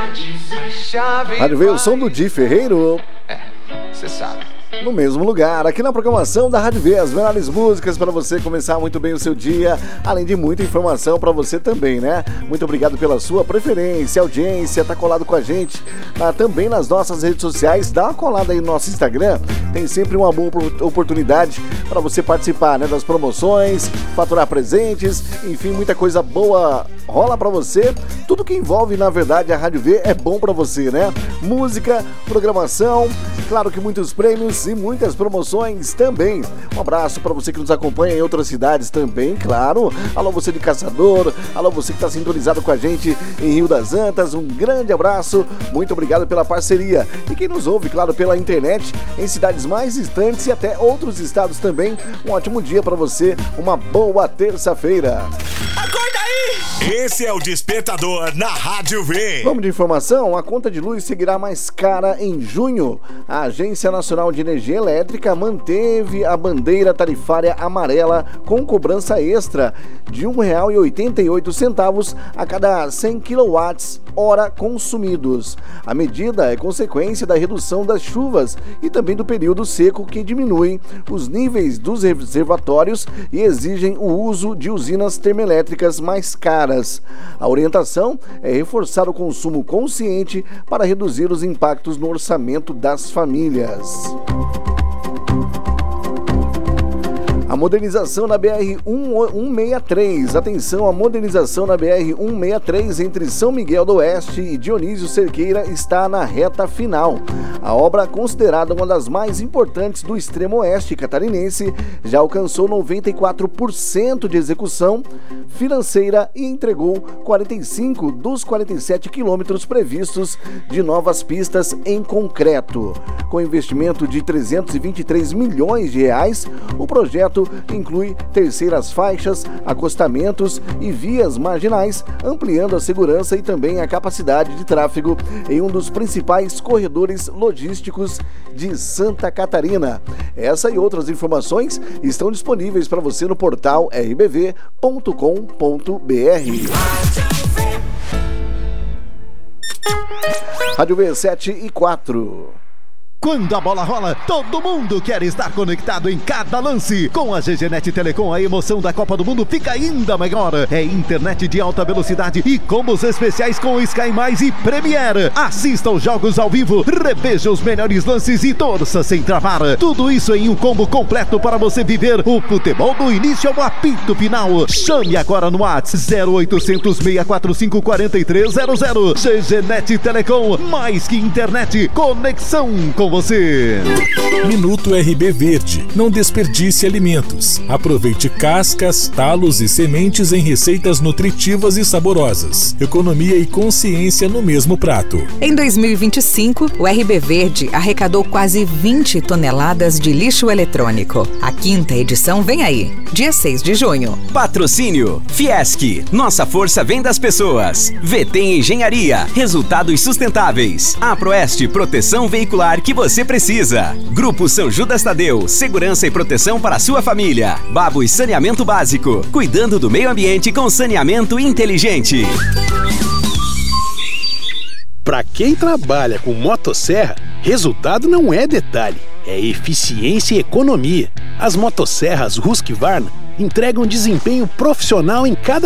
Rádio V, o som do Di Ferreiro. Você sabe. No mesmo lugar, aqui na programação da Rádio V, as melhores músicas para você começar muito bem o seu dia, além de muita informação para você também, né? Muito obrigado pela sua preferência, audiência, tá colado com a gente também nas nossas redes sociais, dá uma colada aí no nosso Instagram, tem sempre uma boa oportunidade para você participar, né, das promoções, faturar presentes, enfim, muita coisa boa rola para você. Tudo que envolve, na verdade, a Rádio V é bom para você, né? Música, programação, claro que muitos prêmios e muitas promoções também. Um abraço para você que nos acompanha em outras cidades também, claro. Alô você de Caçador, alô você que está sintonizado com a gente em Rio das Antas, um grande abraço, muito obrigado pela parceria. E quem nos ouve, claro, pela internet, em cidades mais distantes e até outros estados também, um ótimo dia para você, uma boa terça-feira. Acorda aí! Esse é o Despertador na Rádio V. Vamos de informação, a conta de luz seguirá mais cara em junho. A Agência Nacional de Energia Elétrica manteve a bandeira tarifária amarela com cobrança extra de R$ 1,88 a cada 100 kWh consumidos. A medida é consequência da redução das chuvas e também do período seco que diminuem os níveis dos reservatórios e exigem o uso de usinas termoelétricas mais caras. A orientação é reforçar o consumo consciente para reduzir os impactos no orçamento das famílias. A modernização na BR-163. Atenção, a modernização na BR-163 entre São Miguel do Oeste e Dionísio Cerqueira está na reta final. A obra, considerada uma das mais importantes do extremo oeste catarinense, já alcançou 94% de execução financeira e entregou 45 dos 47 quilômetros previstos de novas pistas em concreto. Com investimento de R$ 323 milhões, o projeto inclui terceiras faixas, acostamentos e vias marginais, ampliando a segurança e também a capacidade de tráfego em um dos principais corredores logísticos de Santa Catarina. Essa e outras informações estão disponíveis para você no portal rbv.com.br. Rádio V 7:04. Quando a bola rola, todo mundo quer estar conectado em cada lance. Com a GGNet Telecom, a emoção da Copa do Mundo fica ainda maior. É internet de alta velocidade e combos especiais com Sky Mais e Premiere. Assista aos jogos ao vivo, reveja os melhores lances e torça sem travar. Tudo isso em um combo completo para você viver o futebol do início ao apito final. Chame agora no WhatsApp 0800 645 4300. GGNet Telecom, mais que internet, conexão com você. Minuto RB Verde. Não desperdice alimentos. Aproveite cascas, talos e sementes em receitas nutritivas e saborosas. Economia e consciência no mesmo prato. Em 2025, o RB Verde arrecadou quase 20 toneladas de lixo eletrônico. A 5ª edição vem aí, dia 6 de junho. Patrocínio Fiesc. Nossa força vem das pessoas. VT Engenharia. Resultados sustentáveis. Aproeste Proteção Veicular que você precisa. Grupo São Judas Tadeu, segurança e proteção para a sua família. Babos Saneamento Básico, cuidando do meio ambiente com saneamento inteligente. Para quem trabalha com motosserra, resultado não é detalhe, é eficiência e economia. As motosserras Husqvarna entregam desempenho profissional em cada